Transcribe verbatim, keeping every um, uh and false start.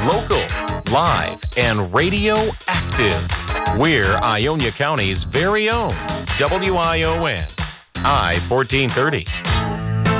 local, live, and radio active. We're Ionia County's very own W I O N, I fourteen thirty.